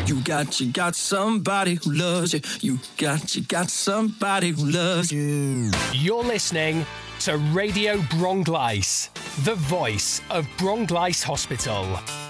You got somebody who loves you. You got somebody who loves you. You're listening to Radio Bronglice, the voice of Bronglice Hospital.